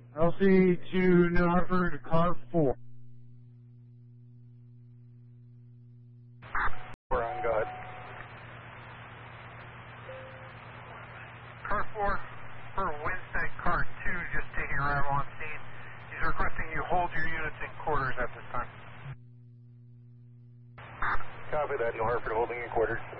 LC to New Hartford, car 4. We're on, go ahead. Car 4 for Winstead, car 2 just taking arrival on scene. He's requesting you hold your units in quarters at this time. Copy that, New Hartford holding in quarters.